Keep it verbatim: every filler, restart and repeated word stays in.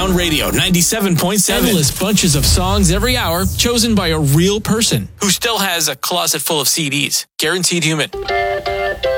Sound Radio ninety-seven point seven. Endless bunches of songs every hour chosen by a real person who still has a closet full of C Ds. Guaranteed Human.